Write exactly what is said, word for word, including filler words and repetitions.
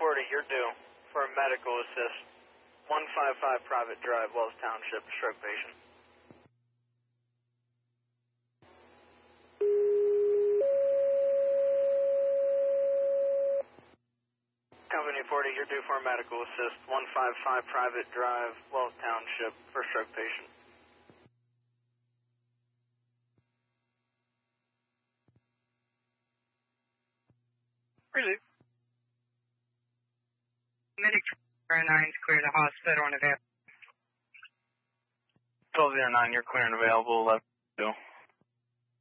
forty, you're due for a medical assist. one five five Private Drive, Wells Township, stroke patient. Company forty, you're due for a medical assist. one five five Private Drive, Wells Township, for stroke patient. Really? Medic twelve oh nine is clear to hospital and available. twelve oh nine, you're clear and available. Left.